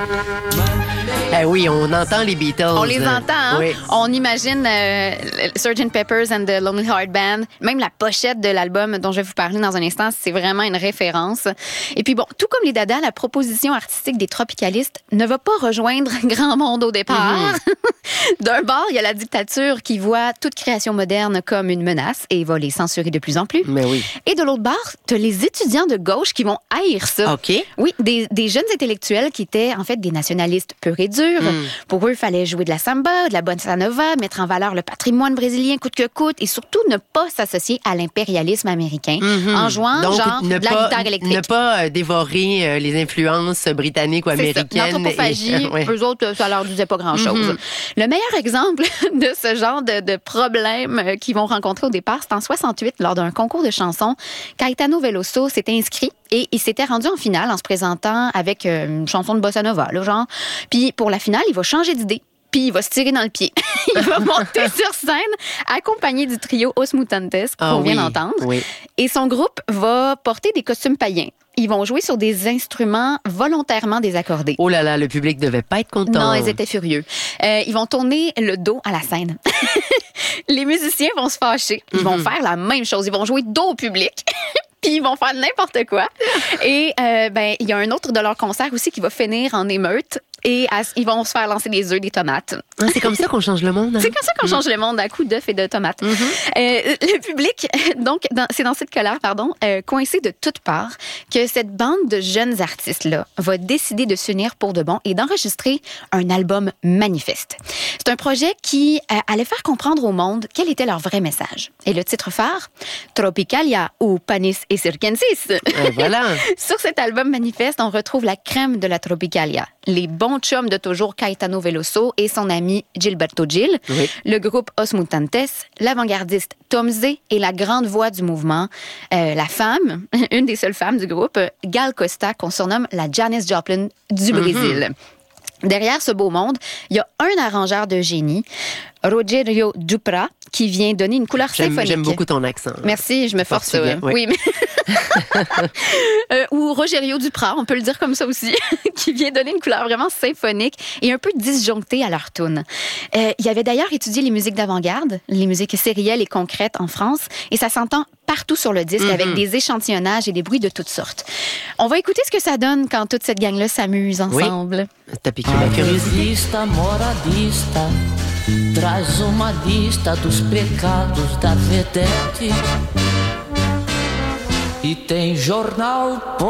Oui, on entend les Beatles. On les entend, hein? Oui. On imagine Sgt. Pepper's and the Lonely Heart Band. Même la pochette de l'album dont je vais vous parler dans un instant, c'est vraiment une référence. Et puis bon, tout comme les Dada, la proposition artistique des tropicalistes ne va pas rejoindre grand monde au départ. D'un bord, il y a la dictature qui voit toute création moderne comme une menace et va les censurer de plus en plus. Mais oui. Et de l'autre bord, tu as les étudiants de gauche qui vont haïr ça. OK. Oui, des jeunes intellectuels qui étaient en fait des nationalistes purs et durs. Pour eux, il fallait jouer de la samba, de la bossa nova, mettre en valeur le patrimoine brésilien coûte que coûte et surtout ne pas s'associer à l'impérialisme américain en jouant Donc, genre de la guitare électrique. Ne pas dévorer les influences britanniques ou américaines. C'est ça. L'anthropophagie, ouais. eux autres, ça leur disait pas grand-chose. Le meilleur exemple de ce genre de problème qu'ils vont rencontrer au départ, c'est en 68, lors d'un concours de chansons. Caetano Veloso s'était inscrit et il s'était rendu en finale en se présentant avec une chanson de bossa nova, là, genre. Puis pour la finale, il va changer d'idée. Puis il va se tirer dans le pied. Il va monter sur scène, accompagné du trio Os Mutantes, qu'on vient d'entendre. Oui. Et son groupe va porter des costumes païens. Ils vont jouer sur des instruments volontairement désaccordés. Oh là là, le public devait pas être content. Non, ils étaient furieux. Ils vont tourner le dos à la scène. Les musiciens vont se fâcher. Ils vont faire la même chose. Ils vont jouer dos au public. Puis ils vont faire n'importe quoi. Et il y a un autre de leurs concerts aussi qui va finir en émeute. Et ils vont se faire lancer des œufs, des tomates. Ah, c'est comme ça qu'on change le monde. Hein? C'est comme ça qu'on change le monde à coups d'œufs et de tomates. Le public, donc, c'est dans cette colère, coincé de toutes parts, que cette bande de jeunes artistes-là va décider de s'unir pour de bon et d'enregistrer un album manifeste. C'est un projet qui allait faire comprendre au monde quel était leur vrai message. Et le titre phare, Tropicalia ou Panis et Circensis. Voilà. Sur cet album manifeste, on retrouve la crème de la Tropicalia. Les bons chums de toujours Caetano Veloso et son ami Gilberto Gil, le groupe Os Mutantes, l'avant-gardiste Tom Zé et la grande voix du mouvement, la femme, une des seules femmes du groupe, Gal Costa, qu'on surnomme la Janis Joplin du Brésil. Derrière ce beau monde, il y a un arrangeur de génie, Rogério Duprat, qui vient donner une couleur symphonique. J'aime beaucoup ton accent. Merci, je me force. Oui, mais... ou Rogério Duprat, on peut le dire comme ça aussi, qui vient donner une couleur vraiment symphonique et un peu disjonctée à leur tune. Il avait d'ailleurs étudié les musiques d'avant-garde, les musiques sérielles et concrètes en France, et ça s'entend partout sur le disque avec des échantillonnages et des bruits de toutes sortes. On va écouter ce que ça donne quand toute cette gang-là s'amuse ensemble. Oui. T'as piqué ma curiosité. Moradista, traz uma lista dos pecados da vedete. E tem jornal